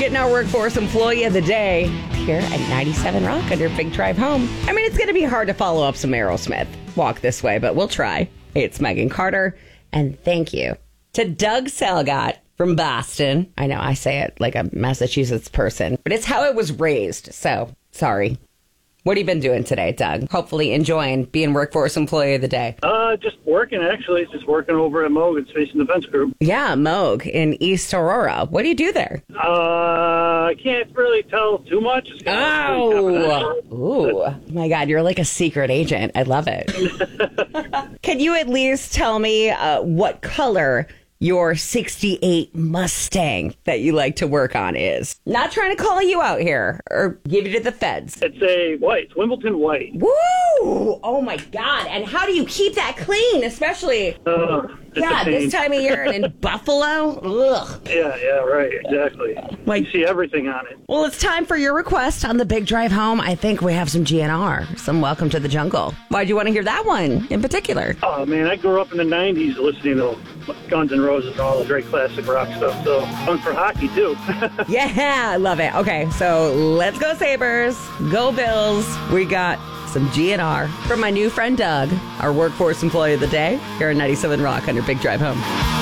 getting our Workforce Employee of the Day here at 97 Rock on your big drive home. I mean, it's going to be hard to follow up some Aerosmith. Walk this way, but we'll try. Hey, it's Megan Carter, and thank you to Doug Selgott from Boston. I know I say it like a Massachusetts person, but it's how it was raised, so sorry. What have you been doing today, Doug? Hopefully enjoying being Workforce Employee of the Day. Just working, actually. Just working over at Moog and Space and Defense Group. Yeah, Moog in East Aurora. What do you do there? I can't really tell too much. It's Ooh, my God, you're like a secret agent. I love it. Can you at least tell me what color your 68 Mustang that you like to work on is? Not trying to call you out here or give you to the feds. It's a white. It's Wimbledon white. Woo! Oh, my God. And how do you keep that clean, especially... this time of year and in Buffalo? Ugh. Yeah, right, exactly. Like, you see everything on it. Well, it's time for your request on the big drive home. I think we have some GNR, some Welcome to the Jungle. Why do you want to hear that one in particular? Oh, man, I grew up in the 90s listening to Guns N' Roses and all the great classic rock stuff, so fun for hockey, too. Yeah, I love it. Okay, so let's go Sabres. Go Bills. We got some GNR from my new friend Doug, our Workforce Employee of the Day, here at 97 Rock on your big drive home.